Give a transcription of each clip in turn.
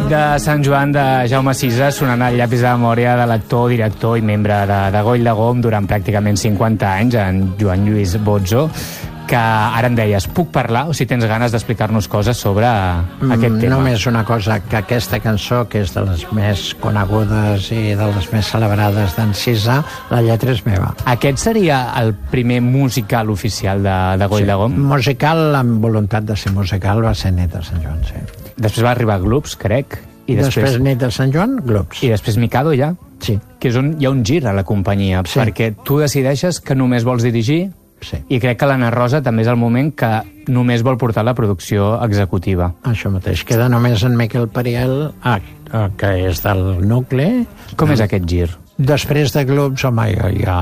nit de Sant Joan de Jaume Sisa sonant el llapis de memòria de l'actor, director i membre de Goll de Gom durant pràcticament 50 anys, en Joan Lluís Bozzo, que ara em deies, puc parlar o si tens ganes d'explicar-nos coses sobre aquest tema? Només una cosa, que aquesta cançó, que és de les més conegudes i de les més celebrades d'en Sisa, la lletra és meva. Aquest seria el primer musical oficial de Goll de Gom? Musical, amb voluntat de ser musical, va ser Nit de Sant Joan, sí. Després va arribar Gloops, crec. I després Nit de Sant Joan, Gloops. I després Mikado, ja? Sí. Que és on hi ha un gir a la companyia, sí. Perquè tu decideixes que només vols dirigir. Sí. I crec que l'Anna Rosa també és el moment que només vol portar la producció executiva. Això mateix. Queda només en Miquel Pariel, que és del nucli. Com és aquest gir? Després de Gloops, home, jo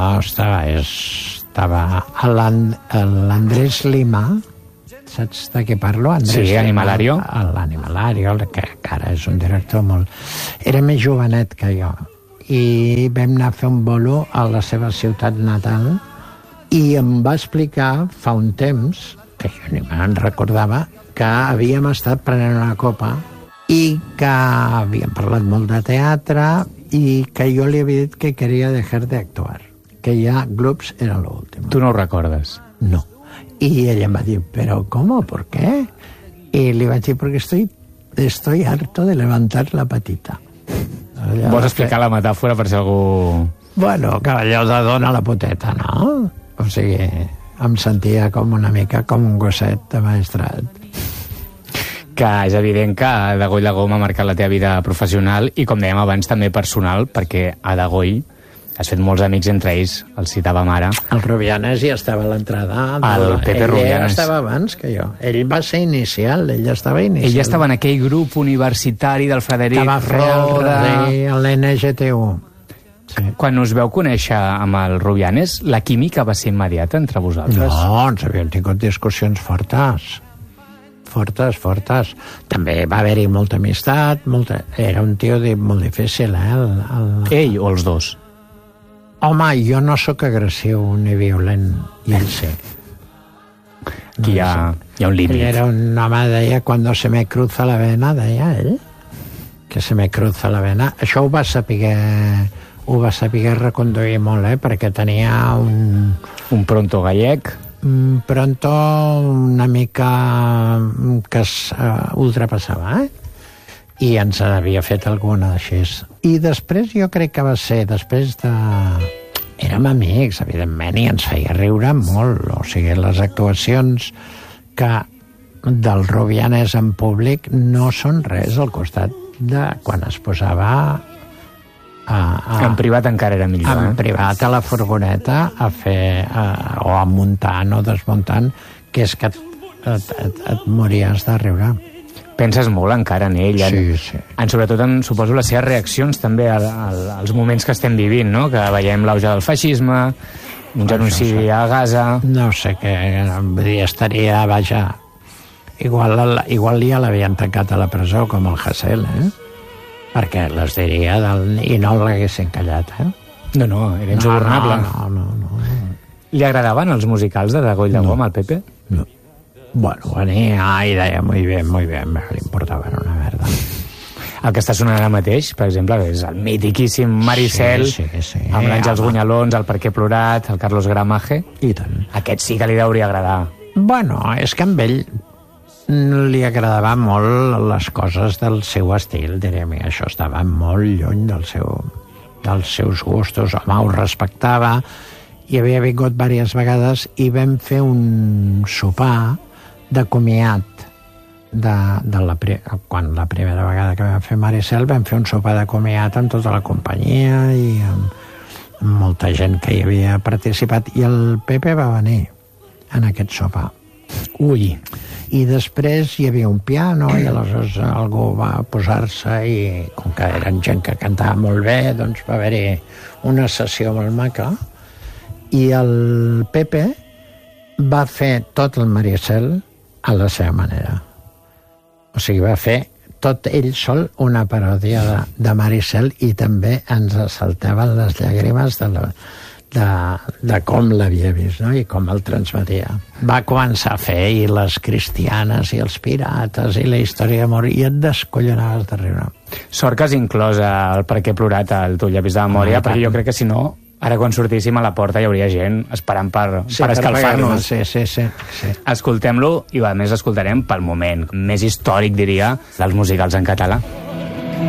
estava a l'Andrés Lima. Saps de què parlo? Andrés sí, Animalario. L'Animalario, que ara és un director molt... Era més jovenet que jo. I vam anar a fer un bolo a la seva ciutat natal i em va explicar fa un temps, que jo ni me'n recordava, que havíem estat prenent una copa i que havíem parlat molt de teatre i que jo li havia dit que quería dejar de actuar, que ja Gloops era l'últim. Tu no ho recordes? No. I ella em va dir, ¿pero cómo? ¿Por qué? I li vaig dir, porque estoy harto de levantar la patita. Vols explicar la metàfora per si algú... Bueno, que allò de dona la poteta, no? O sigui, em sentia com una mica com un gosset de maestrat. Que és evident que de Goll de Gom ha marcat la teva vida professional i, com dèiem abans, també personal, perquè a de Goll has fet molts amics, entre ells el citàvem ara. El Rubianes ja estava a l'entrada. El Pepe Rubianes. Ell estava abans que jo. Ell va ser inicial, ell estava inicial. Ell ja estava en aquell grup universitari del Frederic Roda. Que va fer l'NGTU. Sí. Quan us veu conèixer amb el Rubianes, la química va ser immediata entre vosaltres? No, ens havíem tingut discussions fortes. Fortes. També va haver-hi molta amistat, era un tio molt difícil, Ell o els dos? Home, jo no sóc agressiu ni violent, i ell sí. Aquí hi ha un límit. Ell era un home, deia, cuando se me cruza la vena, deia ell, que se me cruza la vena. Això ho va saber reconduir molt, perquè tenia un pronto gallec. Pronto una mica que ultrapassava, i ens havia fet alguna d'així. I després jo crec que va ser, érem amics, evidentment, i ens feia riure molt. O sigui, les actuacions del Rubianes en públic no són res al costat de quan es posava en privat encara era millor. En privat a la furgoneta a fer, o a muntant o desmuntant, que és que et mories de riure. Penses molt encara en ell, sí. Sobretot suposo les seves reaccions també als moments que estem vivint, no? Que veiem l'auge del feixisme, un genocidi a Gaza... No sé què, vull dir, estaria, vaja, igual ja l'havien tancat a la presó com el Hasél, perquè les diria i no l'haguessin callat, No, era insubornable. No. Li agradaven els musicals de Goll de Gom al Pepe? No. Bueno, venia i deia muy bien, li importava una merda. El que està sonant ara mateix, per exemple, és el mitiquíssim Maricel, sí. amb l'Àngels Bunyalons, el Per què plorat, el Carlos Gramaje. I tant. Aquest sí que li hauria agradar. Bueno, és que amb ell li agradava molt les coses del seu estil, direm, i això estava molt lluny dels seus gustos. Home, ho respectava, i havia vingut diverses vegades i vam fer un sopar de comiat quan la primera vegada que vam fer Maricel vam fer un sopar de comiat amb tota la companyia i amb molta gent que hi havia participat, i el Pepe va venir en aquest sopar. Ui! I després hi havia un piano i aleshores algú va posar-se i com que eren gent que cantava molt bé, doncs va haver-hi una sessió molt maca i el Pepe va fer tot el Maricel a la seva manera. O sigui, va fer tot ell sol una paròdia de Maricel i també ens saltaven les llàgrimes de com l'havia vist, no? I com el transmetia. Va començar a fer i les cristianes i els pirates i la història d'amor, i et descollonaves de riure. Sort que has inclòs el Per què he plorat al teu llapis de memòria, perquè jo crec que si no, ara quan sortíssim a la porta hi hauria gent esperant per escalfar-nos. Sí. Escoltem-lo, i a més escoltarem pel moment més històric, diria, dels musicals en català.